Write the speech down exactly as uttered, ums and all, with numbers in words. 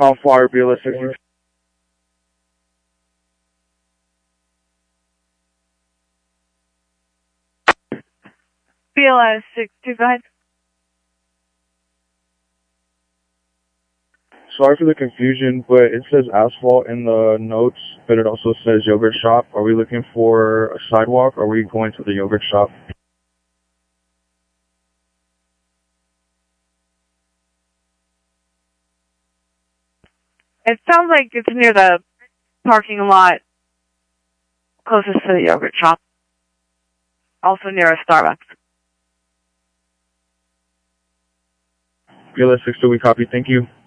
com flyer B L S sixty. B L S sixty-five. Sorry for the confusion, but it says asphalt in the notes, but it also says yogurt shop. Are we looking for a sidewalk, or are we going to the yogurt shop? It sounds like it's near the parking lot closest to the yogurt shop. Also near a Starbucks. B L S sixty, we copy. Thank you.